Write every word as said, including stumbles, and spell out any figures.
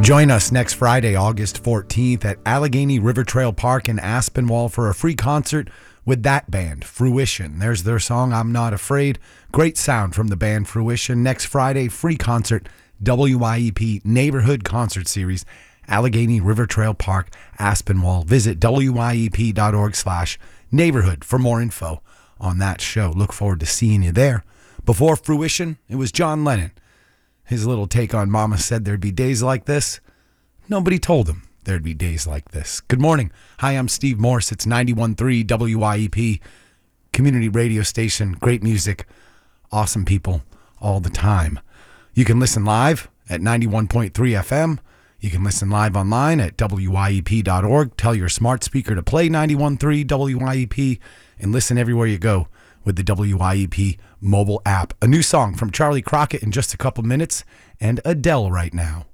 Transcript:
Join us next Friday, August fourteenth at Allegheny River Trail Park in Aspinwall for a free concert with that band, Fruition. There's their song, I'm Not Afraid. Great sound from the band Fruition. Next Friday, free concert, W Y E P Neighborhood Concert Series, Allegheny River Trail Park, Aspinwall. Visit W Y E P dot org slash neighborhood for more info on that show. Look forward to seeing you there. Before Fruition, it was John Lennon. His little take on Mama Said There'd Be Days Like This. Nobody told him there'd be days like this. Good morning. Hi, I'm Steve Morse. It's ninety-one point three W Y E P, community radio station, great music, awesome people all the time. You can listen live at ninety-one point three F M. You can listen live online at W Y E P dot org. Tell your smart speaker to play ninety-one point three W Y E P and listen everywhere you go with the W Y E P mobile app. A new song from Charlie Crockett in just a couple minutes and Adele right now.